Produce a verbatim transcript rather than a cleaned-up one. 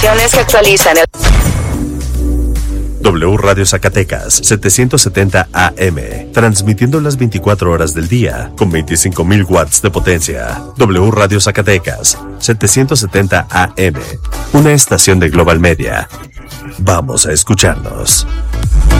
que actualizan el... W Radio Zacatecas, setecientos setenta A M, transmitiendo las veinticuatro horas del día, con veinticinco mil watts de potencia. W Radio Zacatecas, setecientos setenta A M, una estación de Global Media. Vamos a escucharnos.